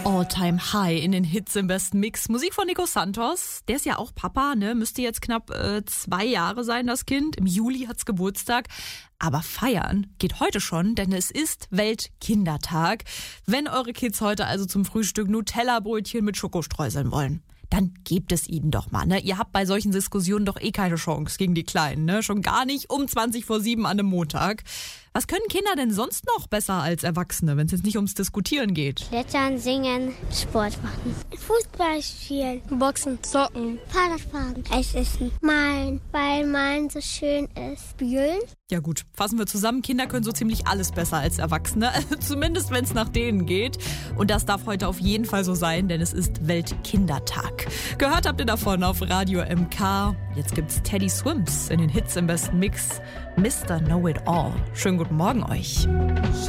All-Time High in den Hits im besten Mix. Musik von Nico Santos. Der ist ja auch Papa, ne? Müsste jetzt knapp 2 Jahre sein, das Kind. Im Juli hat's Geburtstag. Aber feiern geht heute schon, denn es ist Weltkindertag. Wenn eure Kids heute also zum Frühstück Nutella-Brötchen mit Schokostreuseln wollen, dann gebt es ihnen doch mal, ne? Ihr habt bei solchen Diskussionen doch keine Chance gegen die Kleinen, ne? Schon gar nicht um 7:20 an einem Montag. Was können Kinder denn sonst noch besser als Erwachsene, wenn es jetzt nicht ums Diskutieren geht? Klettern, singen, Sport machen. Fußball spielen. Boxen, zocken. Fahrradfahren. Eis essen. Malen, weil Malen so schön ist. Spielen. Ja gut, fassen wir zusammen. Kinder können so ziemlich alles besser als Erwachsene. Zumindest wenn es nach denen geht. Und das darf heute auf jeden Fall so sein, denn es ist Weltkindertag. Gehört habt ihr davon auf Radio MK. Jetzt gibt's Teddy Swims in den Hits im besten Mix. Mr. Know-It-All. Schönen guten Morgen euch.